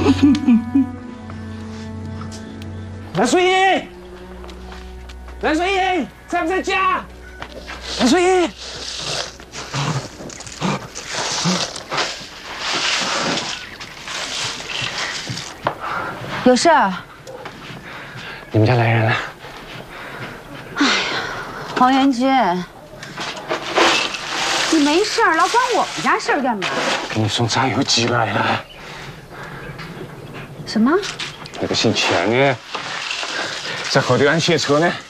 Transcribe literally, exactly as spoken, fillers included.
蓝水英，蓝水英，在不在家？蓝水英， 有事儿？ 你们家来人了。 哎呀，黄元军，你没事儿，老管我们家事儿干嘛？ 给你送炸油机来了。 什么？ 那个姓钱的，在后头安歇车呢。